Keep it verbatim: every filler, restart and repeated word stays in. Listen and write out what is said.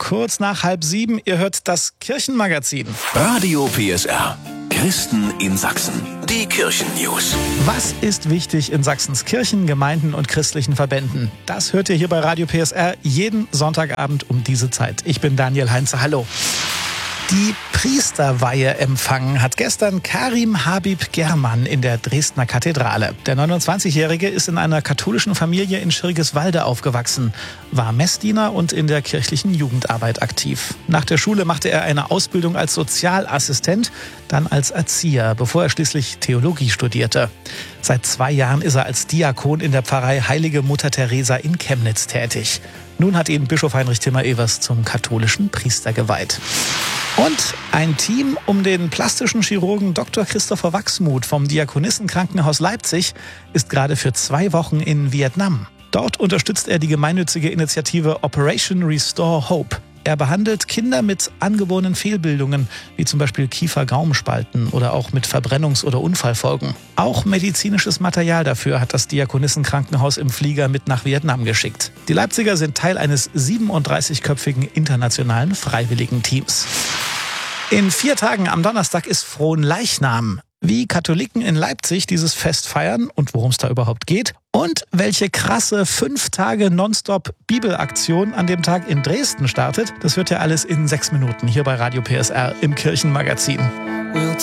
kurz nach halb sieben. Ihr hört das Kirchenmagazin. Radio P S R. Christen in Sachsen. Die Kirchennews. Was ist wichtig in Sachsens Kirchen, Gemeinden und christlichen Verbänden? Das hört ihr hier bei Radio P S R jeden Sonntagabend um diese Zeit. Ich bin Daniel Heinze. Hallo. Die Priesterweihe empfangen hat gestern Karim Habib German in der Dresdner Kathedrale. Der neunundzwanzigjährige ist in einer katholischen Familie in Schirgiswalde aufgewachsen, war Messdiener und in der kirchlichen Jugendarbeit aktiv. Nach der Schule machte er eine Ausbildung als Sozialassistent, dann als Erzieher, bevor er schließlich Theologie studierte. Seit zwei Jahren ist er als Diakon in der Pfarrei Heilige Mutter Teresa in Chemnitz tätig. Nun hat ihn Bischof Heinrich Timmer-Evers zum katholischen Priester geweiht. Und ein Team um den plastischen Chirurgen Doktor Christopher Wachsmuth vom Diakonissenkrankenhaus Leipzig ist gerade für zwei Wochen in Vietnam. Dort unterstützt er die gemeinnützige Initiative Operation Restore Hope. Er behandelt Kinder mit angeborenen Fehlbildungen, wie zum Beispiel Kiefer-Gaumenspalten oder auch mit Verbrennungs- oder Unfallfolgen. Auch medizinisches Material dafür hat das Diakonissenkrankenhaus im Flieger mit nach Vietnam geschickt. Die Leipziger sind Teil eines siebenunddreißigköpfigen internationalen Freiwilligenteams. In vier Tagen am Donnerstag ist Fronleichnam. Wie Katholiken in Leipzig dieses Fest feiern und worum es da überhaupt geht und welche krasse fünf Tage Nonstop Bibelaktion an dem Tag in Dresden startet, das hört ihr alles in sechs Minuten hier bei Radio P S R im Kirchenmagazin.